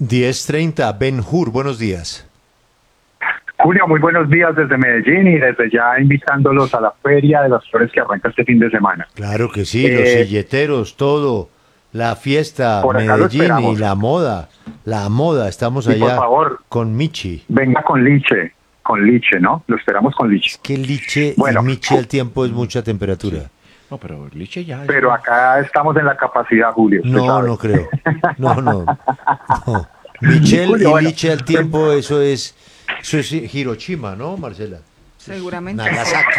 10:30, Ben-Hur, buenos días. Julio, muy buenos días desde Medellín y desde ya invitándolos a la Feria de las Flores que arranca este fin de semana. Claro que sí, los silleteros, todo, la fiesta, Por acá lo Medellín y esperamos. la moda, estamos Y por allá favor, con Michi. venga con liche, ¿no? Lo esperamos con liche. Es que Liche y Bueno, Michi al tiempo es mucha temperatura. Sí. No, pero Liche ya es pero más. acá estamos en la capacidad, Julio, usted No, sabe. no creo. No, no, no. Y Michel Julio, y bueno, Liche al tiempo, eso es Hiroshima, ¿no, Marcela? Seguramente. Nagasaki.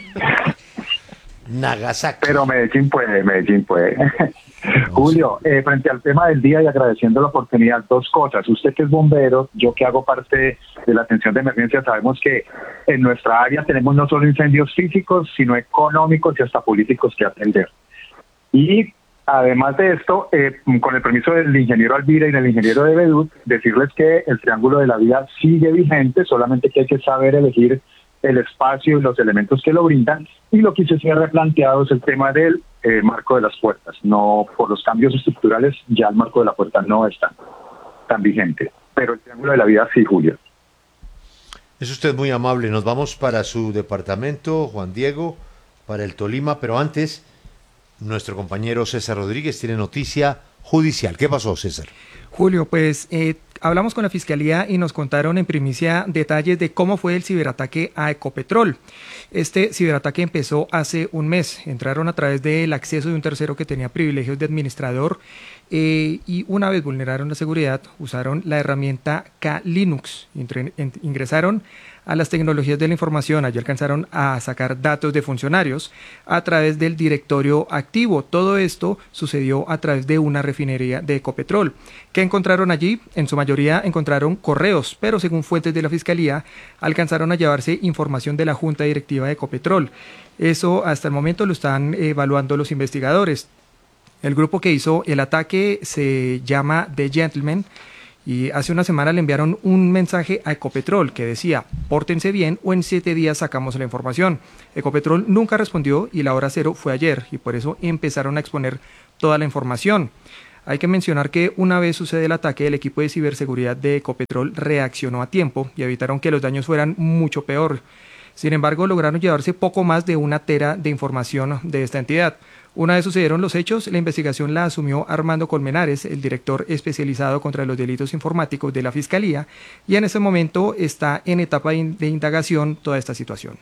Nagasaki. pero Medellín puede, Medellín puede. No, Julio, frente al tema del día y agradeciendo la oportunidad, dos cosas. Usted que es bombero, yo que hago parte de la atención de emergencia, sabemos que en nuestra área tenemos no solo incendios físicos, sino económicos y hasta políticos que atender. Y además de esto, con el permiso del ingeniero Alvira y del ingeniero de Bedut, decirles que el Triángulo de la Vida sigue vigente, solamente que hay que saber elegir el espacio y los elementos que lo brindan, y lo que se ha replanteado es el tema del marco de las puertas. No, por los cambios estructurales, ya el marco de la puerta no está tan vigente, pero el Triángulo de la Vida sí, Julio. es usted muy amable. Nos vamos para su departamento, Juan Diego, para el Tolima, pero antes, nuestro compañero César Rodríguez tiene noticia judicial. ¿Qué pasó, César? Julio, pues hablamos con la Fiscalía y nos contaron en primicia detalles de cómo fue el ciberataque a Ecopetrol. Este ciberataque empezó hace un mes. Entraron a través del acceso de un tercero que tenía privilegios de administrador y una vez vulneraron la seguridad, usaron la herramienta K-Linux. Ingresaron a las tecnologías de la información. Allí alcanzaron a sacar datos de funcionarios a través del directorio activo. Todo esto sucedió a través de una refinería de Ecopetrol. ¿Qué encontraron allí? En su mayoría encontraron correos, pero según fuentes de la Fiscalía, alcanzaron a llevarse información de la Junta Directiva de Ecopetrol. Eso hasta el momento lo están evaluando los investigadores. El grupo que hizo el ataque se llama The Gentleman, y hace una semana le enviaron un mensaje a Ecopetrol que decía: pórtense bien o en 7 días sacamos la información. Ecopetrol nunca respondió y la hora cero fue ayer, y por eso empezaron a exponer toda la información. Hay que mencionar que una vez sucede el ataque, el equipo de ciberseguridad de Ecopetrol reaccionó a tiempo y evitaron que los daños fueran mucho peor. Sin embargo, lograron llevarse poco más de 1 tera de información de esta entidad. Una vez sucedieron los hechos, la investigación la asumió Armando Colmenares, el director especializado contra los delitos informáticos de la Fiscalía, y en ese momento está en etapa de indagación toda esta situación.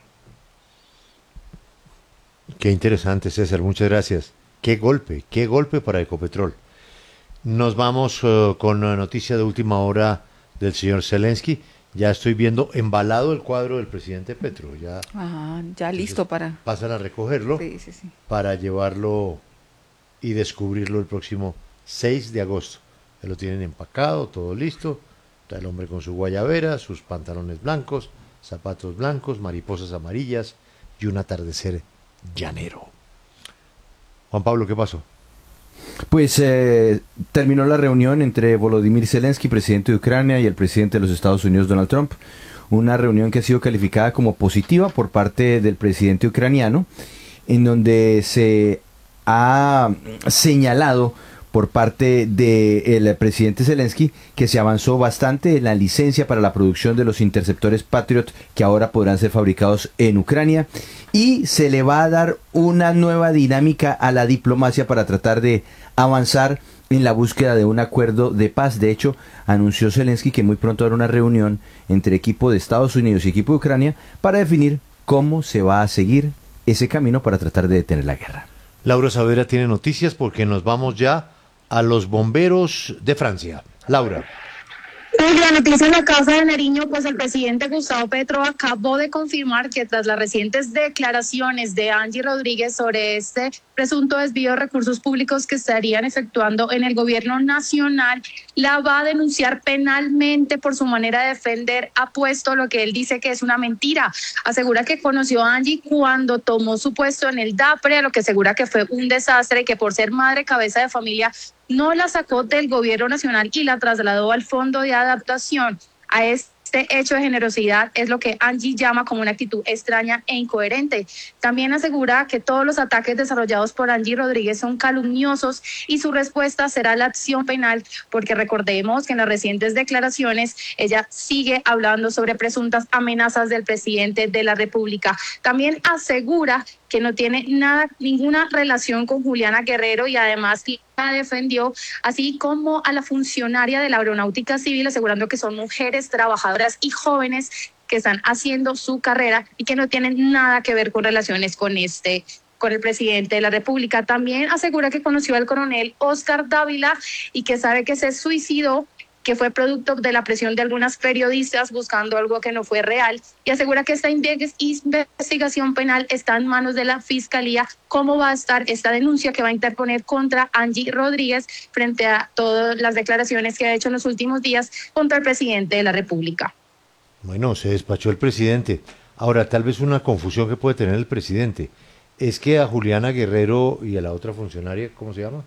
Qué interesante, César, muchas gracias. Qué golpe para Ecopetrol. Nos vamos con la noticia de última hora del señor Zelensky. Ya estoy viendo embalado el cuadro del presidente Petro. Ya, Ya listo para... pasan a recogerlo Sí. para llevarlo y descubrirlo el próximo 6 de agosto. Ya lo tienen empacado, todo listo. Está el hombre con su guayabera, sus pantalones blancos, zapatos blancos, mariposas amarillas y un atardecer llanero. Juan Pablo, ¿qué pasó? Pues terminó la reunión entre Volodymyr Zelensky, presidente de Ucrania, y el presidente de los Estados Unidos, Donald Trump. Una reunión que ha sido calificada como positiva por parte del presidente ucraniano, en donde se ha señalado por parte del presidente Zelensky que se avanzó bastante en la licencia para la producción de los interceptores Patriot, que ahora podrán ser fabricados en Ucrania, y se le va a dar una nueva dinámica a la diplomacia para tratar de avanzar en la búsqueda de un acuerdo de paz. De hecho, anunció Zelensky que muy pronto habrá una reunión entre equipo de Estados Unidos y equipo de Ucrania para definir cómo se va a seguir ese camino para tratar de detener la guerra. Laura Saavedra tiene noticias porque nos vamos ya a los bomberos de Francia. Laura. La noticia en la Casa de Nariño, pues el presidente Gustavo Petro acabó de confirmar que tras las recientes declaraciones de Angie Rodríguez sobre este presunto desvío de recursos públicos que estarían efectuando en el gobierno nacional, la va a denunciar penalmente por su manera de defender, apuesto lo que él dice que es una mentira. Asegura que conoció a Angie cuando tomó su puesto en el DAPRE, a lo que asegura que fue un desastre y que por ser madre cabeza de familia no la sacó del gobierno nacional y la trasladó al Fondo de Adaptación. A este este hecho de generosidad es lo que Angie llama como una actitud extraña e incoherente. También asegura que todos los ataques desarrollados por Angie Rodríguez son calumniosos y su respuesta será la acción penal, porque recordemos que en las recientes declaraciones ella sigue hablando sobre presuntas amenazas del presidente de la República. También asegura que no tiene ninguna relación con Juliana Guerrero y además la defendió, así como a la funcionaria de la Aeronáutica Civil, asegurando que son mujeres trabajadoras y jóvenes que están haciendo su carrera y que no tienen nada que ver con relaciones con el presidente de la República. También asegura que conoció al coronel Oscar Dávila y que sabe que se suicidó, que fue producto de la presión de algunas periodistas buscando algo que no fue real, y asegura que esta investigación penal está en manos de la Fiscalía. ¿Cómo va a estar esta denuncia que va a interponer contra Angie Rodríguez frente a todas las declaraciones que ha hecho en los últimos días contra el presidente de la República? Bueno, se despachó el presidente. Ahora, tal vez una confusión que puede tener el presidente es que a Juliana Guerrero y a la otra funcionaria, ¿cómo se llama?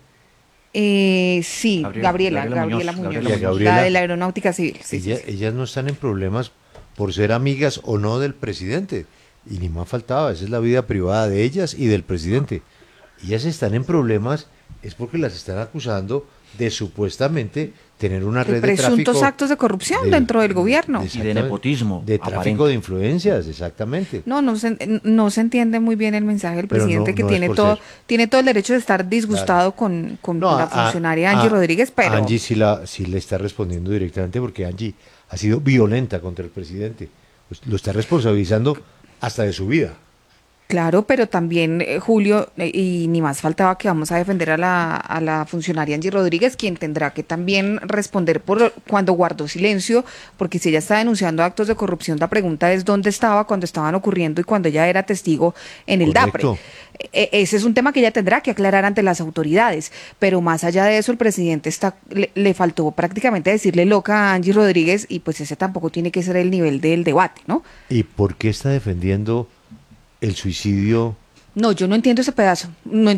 Sí, Gabriela Muñoz, la de la Aeronáutica Civil. Sí, ellas no están en problemas por ser amigas o no del presidente, y ni más faltaba, esa es la vida privada de ellas y del presidente. Ellas están en problemas es porque las están acusando de supuestamente tener una red de presuntos actos de corrupción dentro del gobierno. Y de nepotismo. De tráfico aparente. de influencias, exactamente. No se entiende muy bien el mensaje del presidente, que tiene todo el derecho de estar disgustado con la funcionaria Angie Rodríguez, pero... Angie sí le está respondiendo directamente, porque Angie ha sido violenta contra el presidente. Pues lo está responsabilizando hasta de su vida. Claro, pero también, Julio, y ni más faltaba que vamos a defender a la funcionaria Angie Rodríguez, quien tendrá que también responder por cuando guardó silencio, porque si ella está denunciando actos de corrupción, la pregunta es dónde estaba cuando estaban ocurriendo y cuando ella era testigo en el Correcto. DAPRE. Ese es un tema que ella tendrá que aclarar ante las autoridades, pero más allá de eso, el presidente le faltó prácticamente decirle loca a Angie Rodríguez, y pues ese tampoco tiene que ser el nivel del debate, ¿no? ¿Y por qué está defendiendo el suicidio? No, yo no entiendo ese pedazo,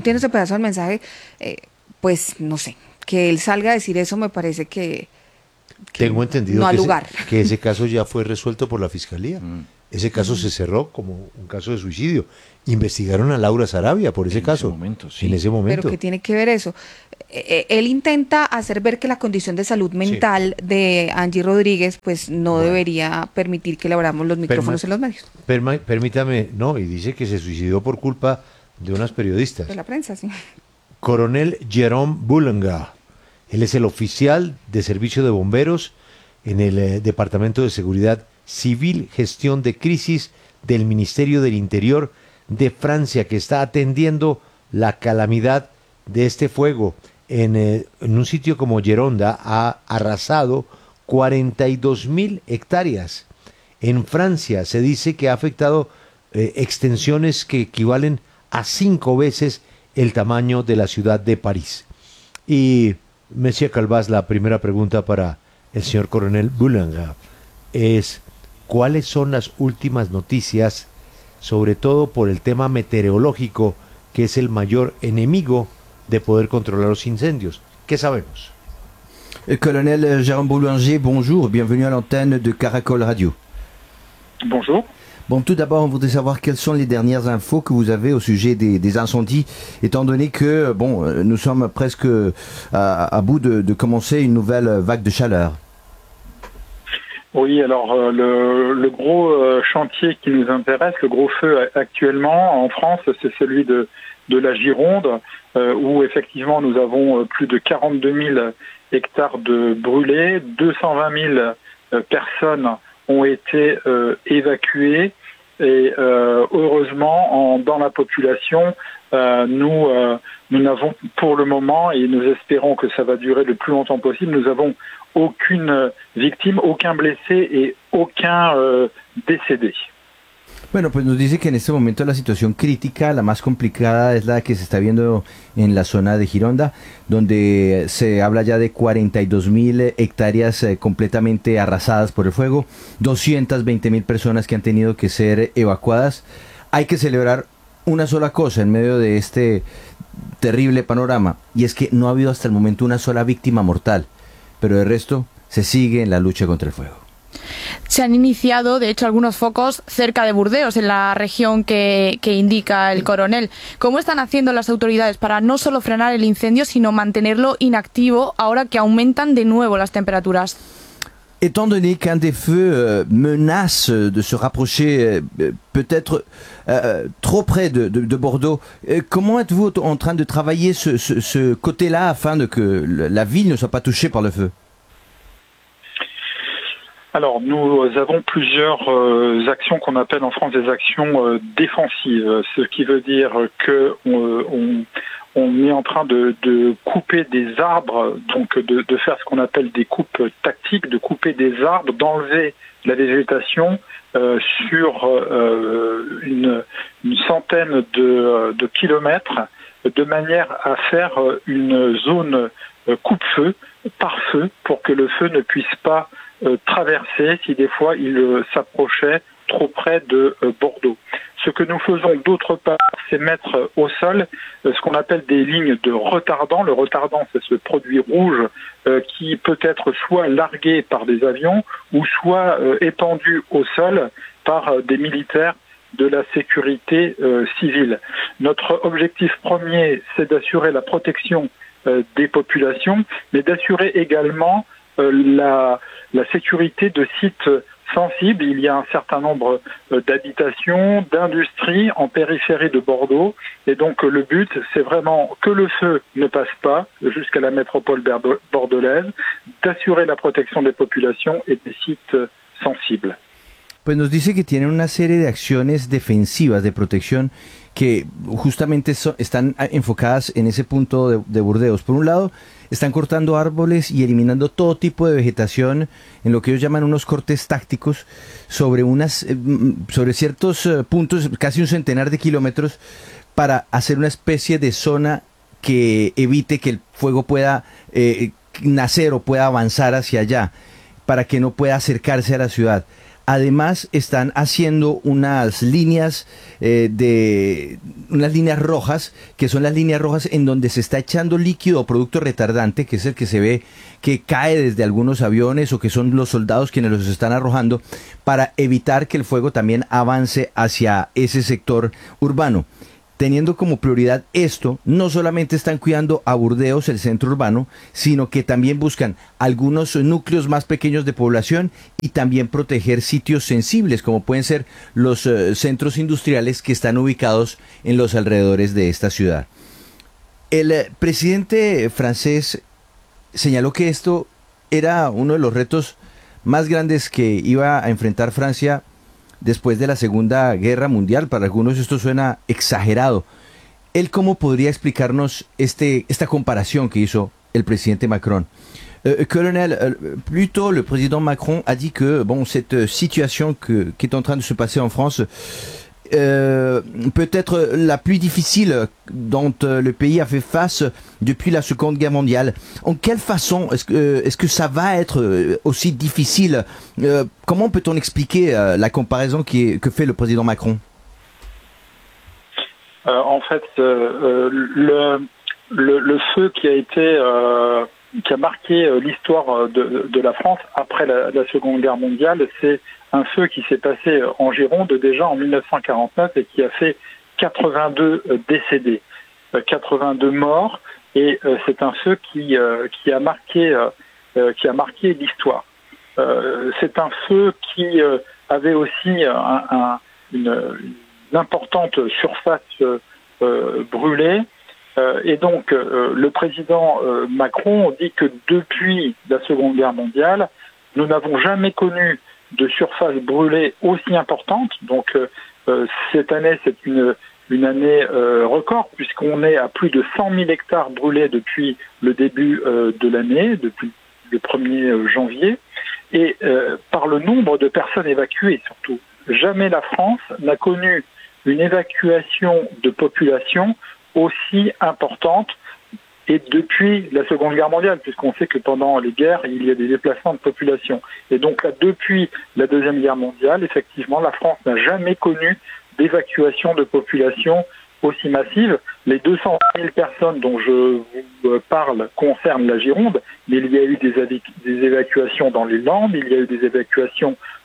del mensaje, pues no sé, que él salga a decir eso me parece que tengo entendido no al lugar. Que ese caso ya fue resuelto por la Fiscalía. Ese caso se cerró como un caso de suicidio. Investigaron a Laura Sarabia por ese caso. En ese momento. Pero ¿qué tiene que ver eso? Él intenta hacer ver que la condición de salud mental de Angie Rodríguez pues no debería permitir que le abramos los micrófonos en los medios. Permítame, no, y dice que se suicidó por culpa de unas periodistas. De la prensa, sí. Coronel Jerome Boulanga, él es el oficial de servicio de bomberos en el Departamento de Seguridad Civil, Gestión de Crisis del Ministerio del Interior de Francia, que está atendiendo la calamidad de este fuego. En un sitio como Gironda ha arrasado 42.000 hectáreas. En Francia se dice que ha afectado extensiones que equivalen a 5 veces el tamaño de la ciudad de París. Y, Monsieur Calvás, la primera pregunta para el señor coronel Boulanga es: ¿cuáles son las últimas noticias, sobre todo por el tema meteorológico, que es el mayor enemigo de poder controlar los incendios? ¿Qué sabemos? Colonel Jérôme Boulanger, bonjour, bienvenue à l'antenne de Caracol Radio. Bonjour. Bon, tout d'abord, on voudrait savoir quelles sont les dernières infos que vous avez au sujet des incendies, étant donné que, nous sommes presque à bout de commencer une nouvelle vague de chaleur. Oui, alors le gros chantier qui nous intéresse, le gros feu actuellement en France, c'est celui de la Gironde, où effectivement nous avons plus de 42 000 hectares de brûlés, 220 000 personnes ont été évacuées, et heureusement dans la population, nous n'avons pour le moment, et nous espérons que ça va durer le plus longtemps possible, nous avons aucune victime, aucun blessé et aucun décédé. Bueno, pues nos dice que en este momento la situación crítica, la más complicada, es la que se está viendo en la zona de Gironda, donde se habla ya de 42.000 hectáreas completamente arrasadas por el fuego, 220.000 personas que han tenido que ser evacuadas. Hay que celebrar una sola cosa en medio de este terrible panorama, y es que no ha habido hasta el momento una sola víctima mortal, pero de resto se sigue en la lucha contra el fuego. Se han iniciado, de hecho, algunos focos cerca de Burdeos, en la región que indica el coronel. ¿Cómo están haciendo las autoridades para no solo frenar el incendio, sino mantenerlo inactivo ahora que aumentan de nuevo las temperaturas? Étant donné qu'un des feux menace de se rapprocher peut-être trop près de Bordeaux, comment êtes-vous en train de travailler ce côté-là afin que la ville ne soit pas touchée par le feu? Alors, nous avons plusieurs actions qu'on appelle en France des actions défensives, ce qui veut dire que on est en train de couper des arbres, donc de faire ce qu'on appelle des coupes tactiques, de couper des arbres, d'enlever la végétation sur une centaine de kilomètres, de manière à faire une zone coupe-feu, par feu, pour que le feu ne puisse pas traverser si des fois il s'approchait trop près de Bordeaux. Ce que nous faisons d'autre part, c'est mettre au sol ce qu'on appelle des lignes de retardant. Le retardant, c'est ce produit rouge qui peut être soit largué par des avions ou soit épandu au sol par des militaires de la sécurité civile. Notre objectif premier, c'est d'assurer la protection des populations, mais d'assurer également la sécurité de sites sensibles. Il y a un certain nombre d'habitations, d'industries en périphérie de Bordeaux. Et donc le but, c'est vraiment que le feu ne passe pas jusqu'à la métropole bordelaise, d'assurer la protection des populations et des sites sensibles. Pues nos dice que tienen una serie de acciones defensivas de protección que justamente están enfocadas en ese punto de Burdeos. Por un lado, están cortando árboles y eliminando todo tipo de vegetación en lo que ellos llaman unos cortes tácticos sobre ciertos puntos, casi un centenar de kilómetros, para hacer una especie de zona que evite que el fuego pueda nacer o pueda avanzar hacia allá, para que no pueda acercarse a la ciudad. Además, están haciendo unas líneas rojas, que son las líneas rojas en donde se está echando líquido o producto retardante, que es el que se ve que cae desde algunos aviones o que son los soldados quienes los están arrojando, para evitar que el fuego también avance hacia ese sector urbano. Teniendo como prioridad esto, no solamente están cuidando a Burdeos, el centro urbano, sino que también buscan algunos núcleos más pequeños de población y también proteger sitios sensibles, como pueden ser los centros industriales que están ubicados en los alrededores de esta ciudad. El presidente francés señaló que esto era uno de los retos más grandes que iba a enfrentar Francia después de la Segunda Guerra Mundial. Para algunos esto suena exagerado. ¿Él cómo podría explicarnos esta comparación que hizo el presidente Macron? Colonel, plus tôt, le président Macron a dit que cette situation qui est en train de se passer en France peut être la plus difficile dont le pays a fait face depuis la Seconde Guerre mondiale. En quelle façon est-ce que ça va être aussi difficile? Comment peut-on expliquer la comparaison que fait le président Macron? En fait, le feu qui a marqué l'histoire de la France après la Seconde Guerre mondiale, c'est un feu qui s'est passé en Gironde déjà en 1949 et qui a fait 82 décédés, 82 morts, et c'est un feu qui a marqué l'histoire. C'est un feu qui avait aussi une importante surface brûlée, et donc le président Macron dit que depuis la Seconde Guerre mondiale, nous n'avons jamais connu de surface brûlée aussi importante. Donc cette année, c'est une année record, puisqu'on est à plus de 100 000 hectares brûlés depuis le début de l'année, depuis le 1er janvier, et par le nombre de personnes évacuées surtout. Jamais la France n'a connu une évacuation de population aussi importante, et depuis la Seconde Guerre mondiale, puisqu'on sait que pendant les guerres, il y a des déplacements de population. Et donc là, depuis la Deuxième Guerre mondiale, effectivement, la France n'a jamais connu d'évacuation de population aussi massive. Les 200 000 personnes dont je vous parle concernent la Gironde, mais il y a eu des évacuations dans les Landes, il y a eu des évacuations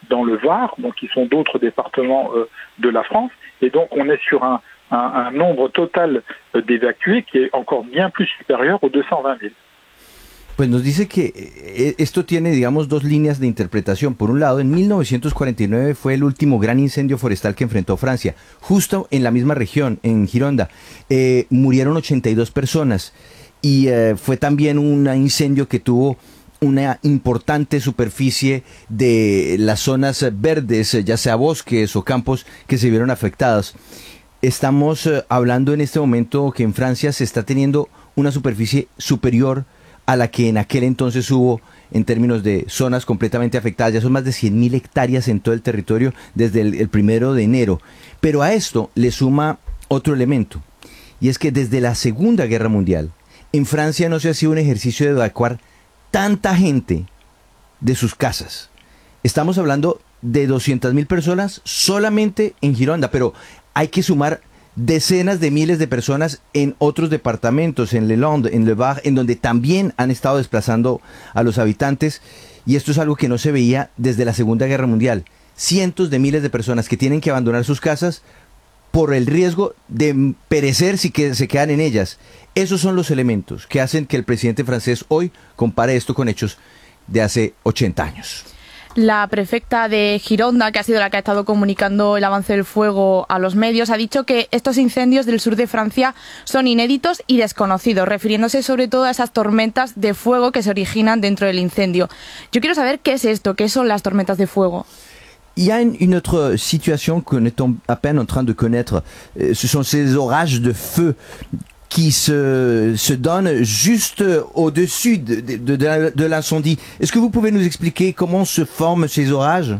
dans le Var, donc qui sont d'autres départements de la France. Et donc on est sur un nombre total d'évacués qui est encore bien plus supérieur aux 220 000. Pues nos dice que esto tiene, digamos, dos líneas de interpretación. Por un lado, en 1949 fue el último gran incendio forestal que enfrentó Francia, justo en la misma región, en Gironda. Murieron 82 personas y fue también un incendio que tuvo una importante superficie de las zonas verdes, ya sea bosques o campos, que se vieron afectadas. Estamos hablando en este momento que en Francia se está teniendo una superficie superior a la que en aquel entonces hubo en términos de zonas completamente afectadas. Ya son más de 100.000 hectáreas en todo el territorio desde el 1 de enero. Pero a esto le suma otro elemento, y es que desde la Segunda Guerra Mundial, en Francia no se ha sido un ejercicio de evacuar tanta gente de sus casas. Estamos hablando de 200.000 personas solamente en Gironda, pero hay que sumar decenas de miles de personas en otros departamentos, en Le Landes, en Le Var, en donde también han estado desplazando a los habitantes, y esto es algo que no se veía desde la Segunda Guerra Mundial. Cientos de miles de personas que tienen que abandonar sus casas por el riesgo de perecer si que se quedan en ellas. Esos son los elementos que hacen que el presidente francés hoy compare esto con hechos de hace 80 años. La prefecta de Gironda, que ha sido la que ha estado comunicando el avance del fuego a los medios, ha dicho que estos incendios del sur de Francia son inéditos y desconocidos, refiriéndose sobre todo a esas tormentas de fuego que se originan dentro del incendio. Yo quiero saber qué es esto, qué son las tormentas de fuego. Il y a une autre situation que nous sommes à peine en train de connaître. Ce sont ces orages de feu qui se donne juste au-dessus de l'incendie. Est-ce que vous pouvez nous expliquer comment se forment ces orages?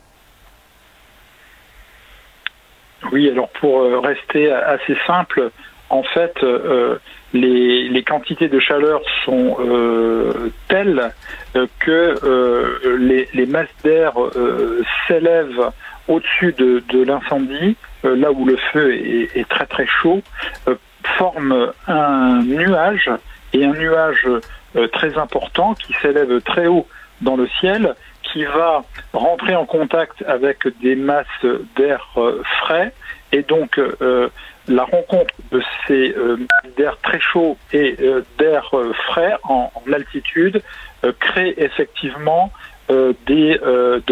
Oui, alors pour rester assez simple, en fait, les quantités de chaleur sont telles que les masses d'air s'élèvent au-dessus de l'incendie, là où le feu est très très chaud, forme un nuage, et un nuage très important qui s'élève très haut dans le ciel, qui va rentrer en contact avec des masses d'air frais, et donc la rencontre de ces masses d'air très chaud et d'air frais en altitude crée effectivement de